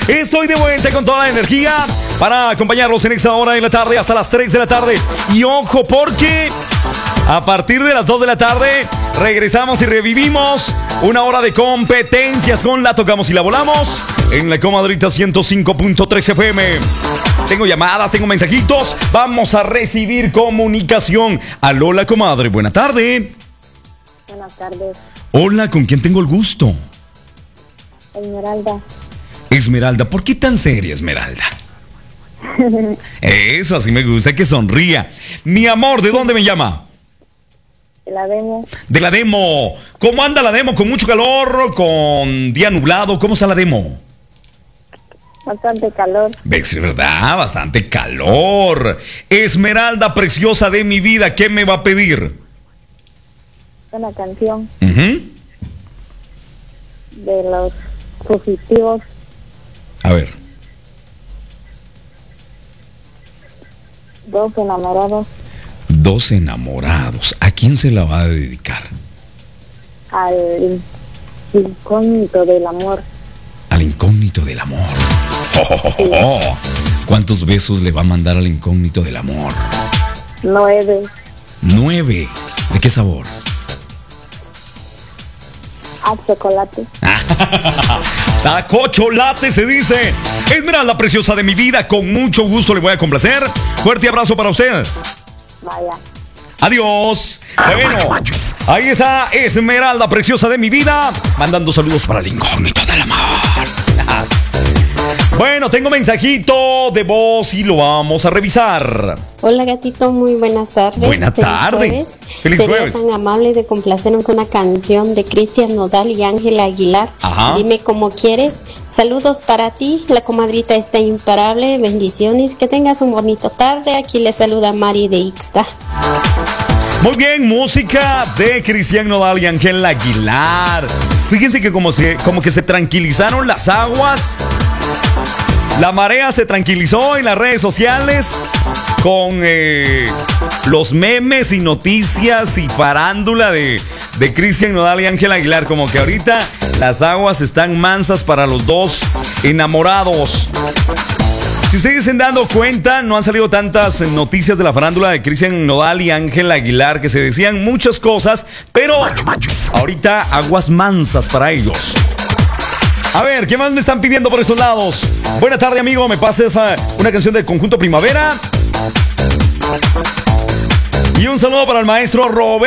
Estoy de vuelta con toda la energía para acompañarlos en esta hora de la tarde hasta las 3 de la tarde. Y ojo, porque a partir de las 2 de la tarde regresamos y revivimos una hora de competencias con La Tocamos y La Volamos en la Comadrita 105.3 FM. Tengo llamadas, tengo mensajitos. Vamos a recibir comunicación. Aló, la comadre. Buena tarde. Buenas tardes. Hola, ¿con quién tengo el gusto? Esmeralda. Esmeralda, ¿por qué tan seria, Esmeralda? Eso, así me gusta, que sonría. Mi amor, ¿de dónde me llama? De la demo. De la demo. ¿Cómo anda la demo? ¿Con mucho calor? ¿Con día nublado? ¿Cómo está la demo? Bastante calor. ¿Ves, verdad? Bastante calor. Esmeralda, preciosa de mi vida, ¿qué me va a pedir? Una canción Uh-huh. de los fugitivos. A ver. Dos enamorados. Dos enamorados. ¿A quién se la va a dedicar? Al incógnito del amor. Al incógnito del amor. ¿Cuántos besos le va a mandar al incógnito del amor? 9. 9. ¿De qué sabor? A chocolate. Taco chocolate se dice. Esmeralda, preciosa de mi vida, con mucho gusto le voy a complacer. Fuerte abrazo para usted. Vaya. Adiós. Bueno, ahí está Esmeralda, preciosa de mi vida, mandando saludos para el incógnito del amor. Bueno, tengo mensajito de voz y lo vamos a revisar. Hola, gatito, muy buenas tardes. Buenas tardes. Feliz Sería jueves. tan amable de complacerme con una canción de Cristian Nodal y Ángela Aguilar. Ajá. Dime cómo quieres. Saludos para ti, la comadrita está imparable. Bendiciones, que tengas un bonito tarde. Aquí le saluda Mari de Ixta. Muy bien, música de Cristian Nodal y Ángela Aguilar. Fíjense que como que se tranquilizaron las aguas. La marea se tranquilizó en las redes sociales con los memes y noticias y farándula de Cristian Nodal y Ángela Aguilar. Como que ahorita las aguas están mansas para los dos enamorados. Si ustedes se han dado cuenta, no han salido tantas noticias de la farándula de Cristian Nodal y Ángela Aguilar, que se decían muchas cosas, pero ahorita aguas mansas para ellos. A ver, ¿qué más me están pidiendo por esos lados? Buena tarde, amigo. ¿Me pases una canción del Conjunto Primavera? Y un saludo para el maestro Robert.